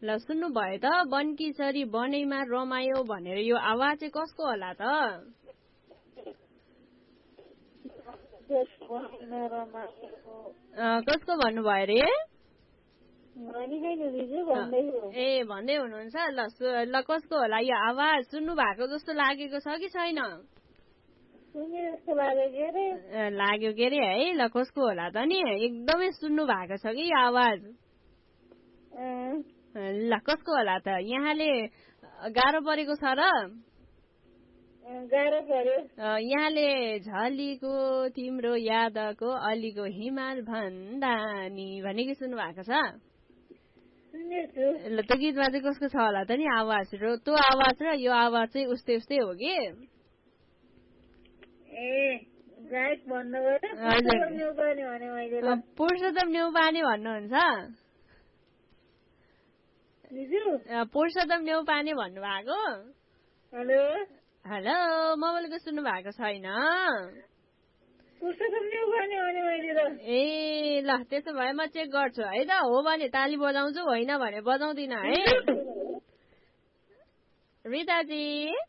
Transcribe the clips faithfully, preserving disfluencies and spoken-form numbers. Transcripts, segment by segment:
ल सुन्नु भयो त बनकिचरी बनैमा रमायो भनेर यो आवाज चाहिँ कसको होला त कसको भन्नुभयो रे ए भन्दै हुनुहुन्छ ल ल कसको होला यो आवाज सुन्नु भएको जस्तो लागेको छ कि छैन लाग्यो के अरे है ल कसको होला त नि एकदमै सुन्नु भएको छ कि यो आवाज ल कसको होला त यहाँले गाह्रो परेको छ र यहाँले झलीको तिम्रो यादको अलीको हिमाल भन्दा नि भनेको सुन्नु भएको छ ल त्यो गीतमा चाहिँ कसको छ होला त नि आवाज र त्यो आवाज र यो आवाज चाहिँ उस्तै उस्तै हो कि पुरुषोत्तम न्यौपाने भन्नुहुन्छ पुरुषोत्तम न्यौपाने भन्नुभएको हेलो हेलो मोबाइलको सुन्नु भएको छैन ए ल त्यसो भए म चेक गर्छु है त हो भने ताली बजाउँछु होइन भने बजाउँदिन है रिताजी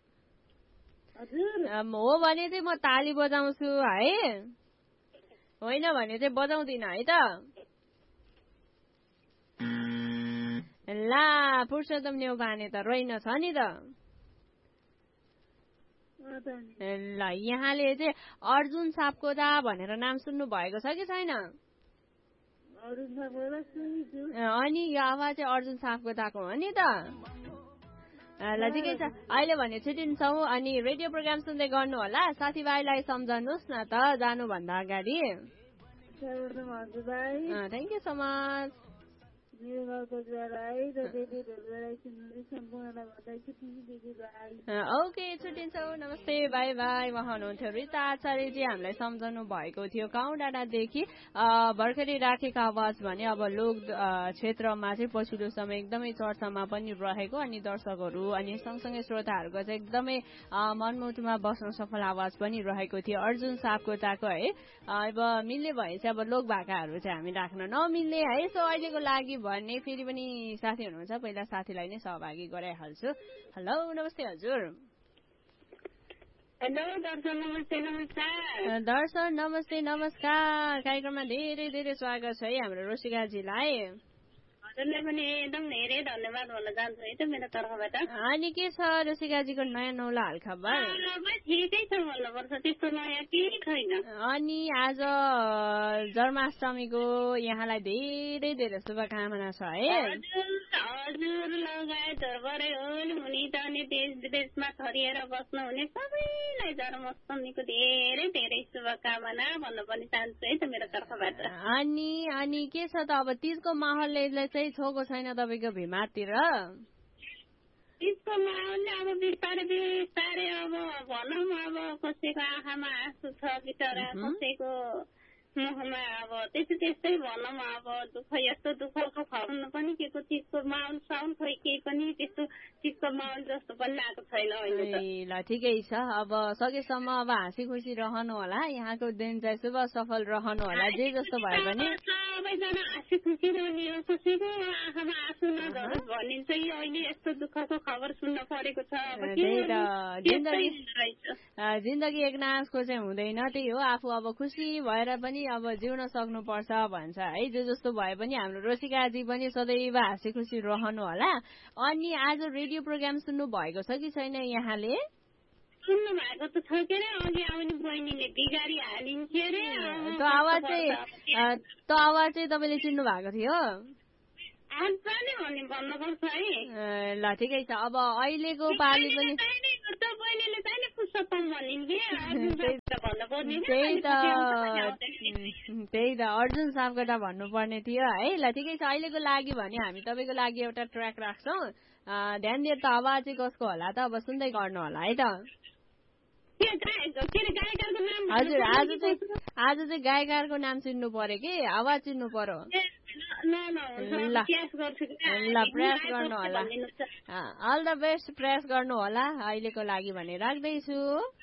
हो भने चाहिँ म ताली बजाउँछु है होइन भने चाहिँ बजाउँदिन है त ला पुरुषोत्तम न्यौपाने त रहेन छ नि त ल यहाँले चाहिँ अर्जुन सापकोटा भनेर नाम सुन्नु भएको छ कि छैन अनि यो आवाज चाहिँ अर्जुन सापकोटाको हो नि त ल ठिकै छ अहिले भने छुट्टिन्छौँ अनि रेडियो प्रोग्राम सुन्दै गर्नु होला साथीभाइलाई सम्झाउनुहोस् न त जानुभन्दा अगाडि thank you so much okay छुट्टिन्छौँ नमस्ते बाई बाई उहाँ हुनुहुन्थ्यो रिता आचार्यजी हामीलाई सम्झाउनु भएको थियो गाउँ डाँडादेखि भर्खरै राखेको आवाज भने अब लोक क्षेत्रमा चाहिँ पछिल्लो समय एकदमै चर्चामा पनि रहेको अनि दर्शकहरू अनि सँगसँगै श्रोताहरूको चाहिँ एकदमै मनमुटुमा बस्न सफल आवाज पनि रहेको थियो अर्जुन सापकोटाको है अब मिल्ने भए चाहिँ अब लोक भाकाहरू चाहिँ हामी राख्न नमिल्ने है सो अहिलेको लागि भन्ने फेरि पनि साथी हुनुहुन्छ पहिला साथीलाई नै सहभागी गराइहाल्छु हेलो नमस्ते हजुर हेलो दर्शन नमस्ते नमस्कार दर्शन नमस्ते नमस्कार कार्यक्रममा धेरै धेरै स्वागत छ है हाम्रो रोसिकाजीलाई हजुरलाई पनि एकदम धेरै धन्यवाद भन्न चाहन्छु है त मेरो तर्फबाट अनि के छ रोसिकाजीको नयाँ नौला हालखबर ठिकै छ भन्नुपर्छ त्यस्तो नयाँ केही छैन अनि आज जन्माष्टमीको यहाँलाई धेरै धेरै शुभकामना छ है हजुर लगायत मुनि जाने देश विदेशमा छरिएर बस्नुहुने सबैलाई जन्माष्टमीको धेरै धेरै शुभकामना भन्न पनि चाहन्छु है त मेरो तर्फबाट अनि अनि के छ त अब तीजको माहौलले चाहिँ छोको छैन तपाईँको भिमातिर तीजको माहौलले अब बिस्तारै बिस्तारै अब भनौँ अब कसैको आँखामा आँसु छ बिचरा कसैको मुखमा अब त्यस्तै त्यस्तै भनौँ अब दुःख यस्तो दुःखको खबर पनि के को चिजको माहौल साउन खोइ केही पनि त्यस्तो चिजको माहौल जस्तो पनि आएको छैन अहिले ल ठिकै छ अब सकेसम्म अब हाँसी खुसी रहनु होला यहाँको दिन चाहिँ शुभ सफल रहनु होला जे जस्तो भए पनि सबैजना हाँसी खुसी रहने हो कसैको आँखामा आँसु नझरोस् भन्ने चाहिँ अहिले यस्तो दुःखको खबर सुन्न परेको छ जिन्दगी एक नासको चाहिँ हुँदैन त्यही हो आफू अब खुसी भएर पनि अब जिउन सक्नुपर्छ भन्छ है जे जस्तो भए पनि हाम्रो रोसिकाजी पनि सदैव हाँसी खुसी रहनु होला अनि आज रेडियो प्रोग्राम सुन्नु भएको छ कि छैन यहाँले सुन्नु भएको त छ के अरे अघि आउने बहिनीले बिगारी हालिन्थ्यो अरे त्यो आवाज चाहिँ त्यो आवाज चाहिँ तपाईँले चिन्नु भएको थियो ल ठिकै छ अब अहिलेको पाली पनि त्यही त त्यही त अर्जुन सापकोटा भन्नुपर्ने थियो है ल ठिकै छ अहिलेको लागि भने हामी तपाईँको लागि एउटा ट्र्याक राख्छौँ ध्यान दिएर त आवाज चाहिँ कसको होला त अब सुन्दै गर्नु होला है त हजुर आज चाहिँ आज चाहिँ गायकको नाम चिन्नु पर्यो कि आवाज चिन्नु पर्यो ल प्रेस गर्नु होला अल द बेस्ट प्रेस गर्नु होला अहिलेको लागि भने राख्दैछु